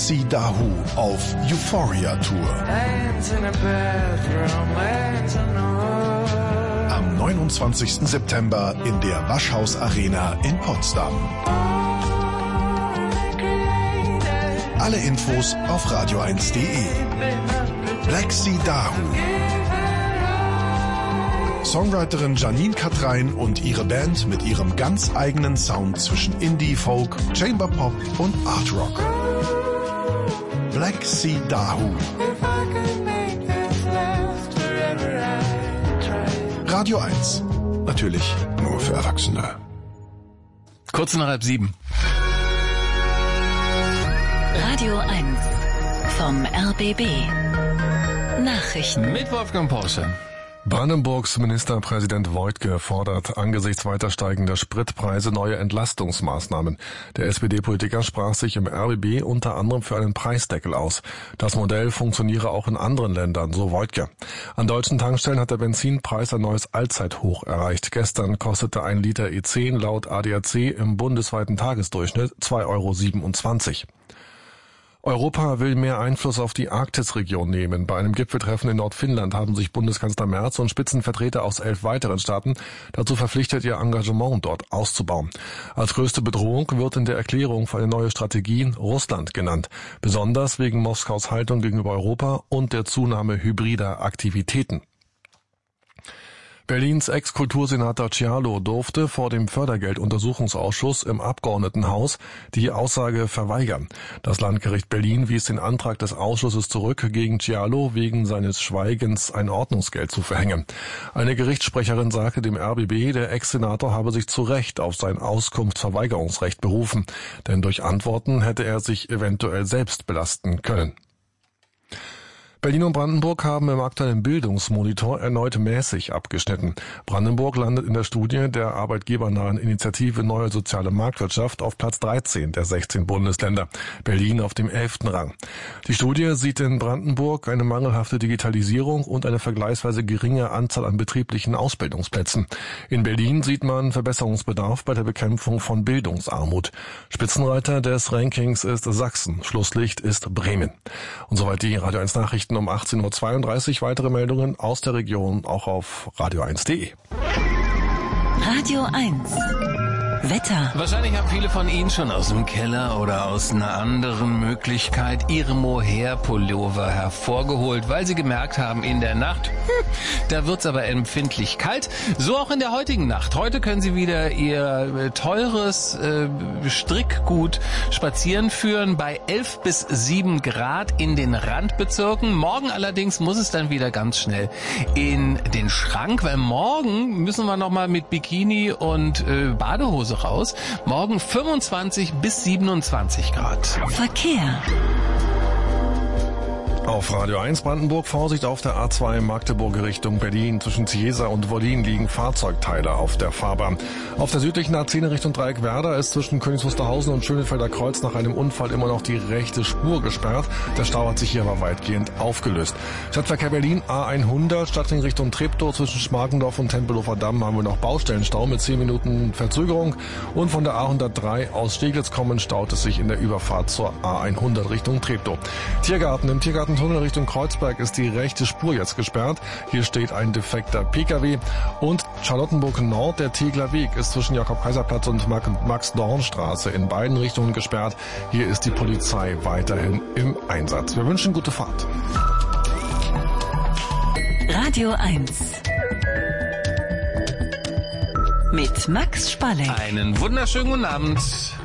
Sea Dahu auf Euphoria Tour. Am 29. September in der Waschhaus Arena in Potsdam. Alle Infos auf radio1.de. Black Sea Dahu. Songwriterin Janine Katrein und ihre Band mit ihrem ganz eigenen Sound zwischen Indie, Folk, Chamber Pop und Art Rock. Black Sea Dahu. Radio 1. Natürlich nur für Erwachsene. Kurz nach 6:30. Radio 1 vom RBB. Nachrichten Mit Wolfgang Porsche. Brandenburgs Ministerpräsident Woidke fordert angesichts weiter steigender Spritpreise neue Entlastungsmaßnahmen. Der SPD-Politiker sprach sich im RBB unter anderem für einen Preisdeckel aus. Das Modell funktioniere auch in anderen Ländern, so Woidke. An deutschen Tankstellen hat der Benzinpreis ein neues Allzeithoch erreicht. Gestern kostete ein Liter E10 laut ADAC im bundesweiten Tagesdurchschnitt 2,27 €. Europa will mehr Einfluss auf die Arktisregion nehmen. Bei einem Gipfeltreffen in Nordfinnland haben sich Bundeskanzler Merz und Spitzenvertreter aus 11 weiteren Staaten dazu verpflichtet, ihr Engagement dort auszubauen. Als größte Bedrohung wird in der Erklärung für eine neue Strategie Russland genannt. Besonders wegen Moskaus Haltung gegenüber Europa und der Zunahme hybrider Aktivitäten. Berlins Ex-Kultursenator Cialo durfte vor dem Fördergelduntersuchungsausschuss im Abgeordnetenhaus die Aussage verweigern. Das Landgericht Berlin wies den Antrag des Ausschusses zurück, gegen Cialo wegen seines Schweigens ein Ordnungsgeld zu verhängen. Eine Gerichtssprecherin sagte dem RBB, der Ex-Senator habe sich zu Recht auf sein Auskunftsverweigerungsrecht berufen, denn durch Antworten hätte er sich eventuell selbst belasten können. Berlin und Brandenburg haben im aktuellen Bildungsmonitor erneut mäßig abgeschnitten. Brandenburg landet in der Studie der arbeitgebernahen Initiative Neue Soziale Marktwirtschaft auf Platz 13 der 16 Bundesländer, Berlin auf dem 11. Rang. Die Studie sieht in Brandenburg eine mangelhafte Digitalisierung und eine vergleichsweise geringe Anzahl an betrieblichen Ausbildungsplätzen. In Berlin sieht man Verbesserungsbedarf bei der Bekämpfung von Bildungsarmut. Spitzenreiter des Rankings ist Sachsen, Schlusslicht ist Bremen. Und soweit die Radio 1 Nachrichten um 18:32 Uhr. Weitere Meldungen aus der Region auch auf radio1.de. Radio 1 Wetter. Wahrscheinlich haben viele von Ihnen schon aus dem Keller oder aus einer anderen Möglichkeit ihre Mohair-Pullover hervorgeholt, weil sie gemerkt haben, in der Nacht, da wird's aber empfindlich kalt. So auch in der heutigen Nacht. Heute können Sie wieder Ihr teures Strickgut spazieren führen bei 11 bis 7 Grad in den Randbezirken. Morgen allerdings muss es dann wieder ganz schnell in den Schrank, weil morgen müssen wir nochmal mit Bikini und Badehose raus. Morgen 25 bis 27 Grad. Verkehr. Auf Radio 1 Brandenburg Vorsicht auf der A2 Magdeburg Richtung Berlin. Zwischen Ciesa und Wollin liegen Fahrzeugteile auf der Fahrbahn. Auf der südlichen A10 Richtung Dreieckwerder ist zwischen Königs Wusterhausen und Schönefelder Kreuz nach einem Unfall immer noch die rechte Spur gesperrt. Der Stau hat sich hier aber weitgehend aufgelöst. Stadtverkehr Berlin A100 Stadtring Richtung Treptow zwischen Schmargendorf und Tempelhofer Damm haben wir noch Baustellenstau mit 10 Minuten Verzögerung. Und von der A103 aus Steglitz kommend staut es sich in der Überfahrt zur A100 Richtung Treptow. Tiergarten. Im Tiergartentunnel Richtung Kreuzberg ist die rechte Spur jetzt gesperrt. Hier steht ein defekter Pkw. Und Charlottenburg Nord, der Tegler Weg, ist zwischen Jakob-Kaiser-Platz und Max-Dorn-Straße in beiden Richtungen gesperrt. Hier ist die Polizei weiterhin im Einsatz. Wir wünschen gute Fahrt. Radio 1 mit Max Spalleck. Einen wunderschönen guten Abend.